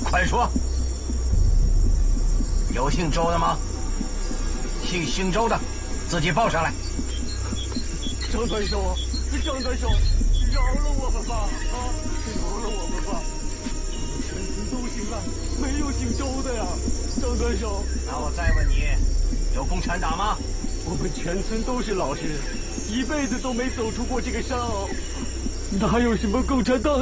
快说，有姓周的吗？姓周的，自己报上来。 张三兄，张三兄，饶了我们吧！啊，饶了我们吧！全村都姓赖，没有姓周的呀！张三兄， 那我再问你，有共产党吗？ 我们全村都是老实人，一辈子都没走出过这个山坳，哪有什么共产党？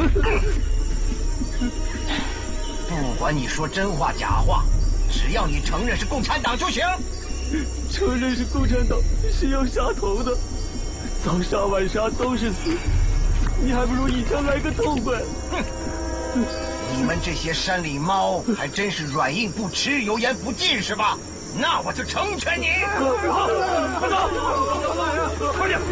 不管你说真话假话，只要你承认是共产党就行。 承认是共产党是要杀头的，早杀晚杀都是死，你还不如以前来个痛快。 哼，你们这些山里猫还真是软硬不吃，油盐不进是吧？那我就成全你。 好，快走，快点。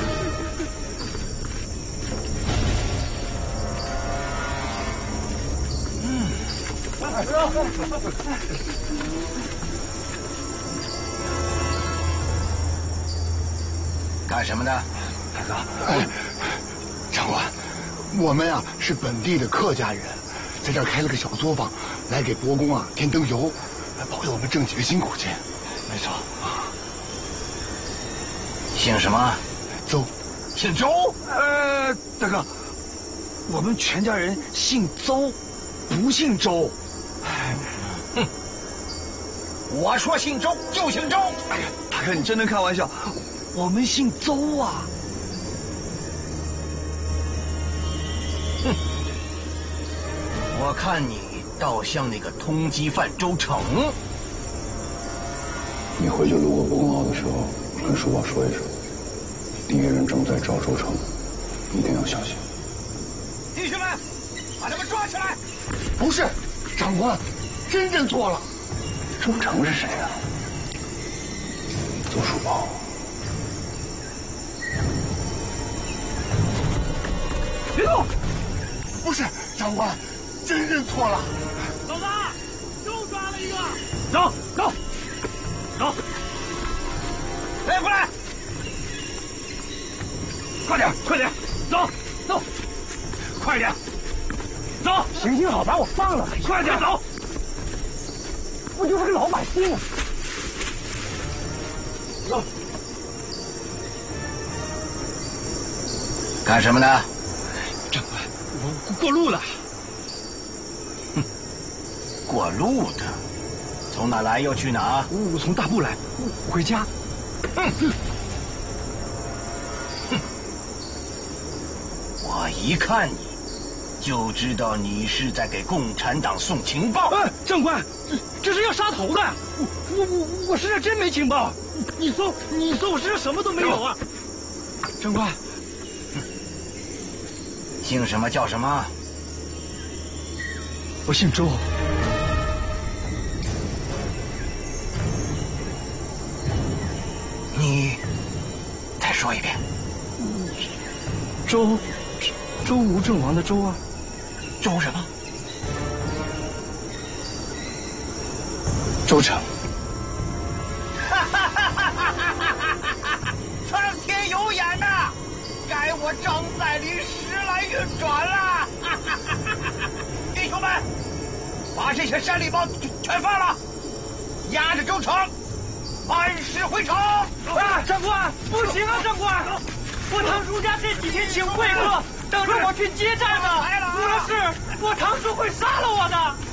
干什么的？ 大哥，哎，长官，我们呀是本地的客家人，在这儿开了个小作坊，来给伯公啊添灯油，保佑我们挣几个辛苦钱。 没错。 姓什么？ 邹。 姓周？ 大哥，我们全家人姓邹，不姓周。 哼，我说姓周就姓周。 哎呀，大哥，你真能开玩笑，我们姓邹啊。 哼，我看你倒像那个通缉犯周成。 你回去路过伯公坳的时候，跟叔宝说一声，敌人正在找周成，一定要小心。 弟兄们，把他们抓起来！ 不是，长官，真认错了。 周成是谁啊？邹叔宝。 别动！ 不是，长官，真认错了。 老大，又抓了一个。走走走！ 哎，过来！ 快点，快点，走走，快点，走！行行好，把我放了，快点走！我就是个老百姓啊！走！ 干什么的？ 长官，我过路了。 哼，过路的，从哪来又去哪？ 我从大部来，回家。 哼！我一看你，就知道你是在给共产党送情报。 长官，这是要杀头的。我身上真没情报。你说我身上什么都没有啊？长官， 姓什么叫什么？ 我姓周。 你再说一遍。 周吴郑王的周啊。 周什么？ 周成。 苍天有眼呐，该我张赛里时来运转了。弟兄们，把这些山里猫全放了，押着周成按时回城。 长官，不行啊，长官，我堂叔家这几天请贵客，等着我去接站呢。我要是我堂叔会杀了我的。